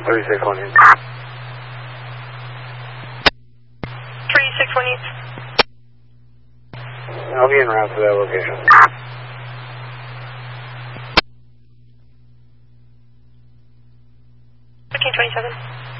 361 East. 361 East. I'll be en route to that location. 1527.